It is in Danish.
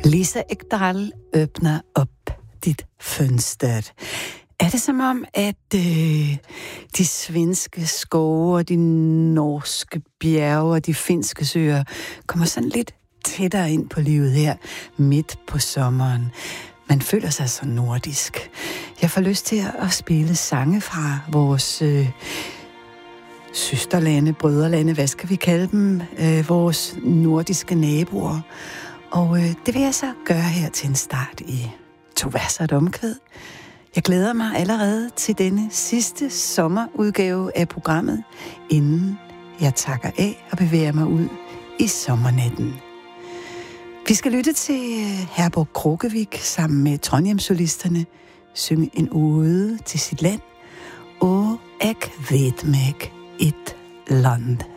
Lisa Ekdahl öppnar upp dit fönster. Er det som om, at de svenske skove og de norske bjerge og de finske søer kommer sådan lidt tættere ind på livet her midt på sommeren? Man føler sig så nordisk. Jeg får lyst til at spille sange fra vores søsterlande, brødrelande, hvad skal vi kalde dem? Vores nordiske naboer. Og det vil jeg så gøre her til en start i 2 vers og et omkvæd. Jeg glæder mig allerede til denne sidste sommerudgave af programmet, inden jeg takker af og bevæger mig ud i sommernatten. Vi skal lytte til Herborg Krokevik sammen med Trondheimssolisterne synge en ode til sit land. Og jeg vet meg et land.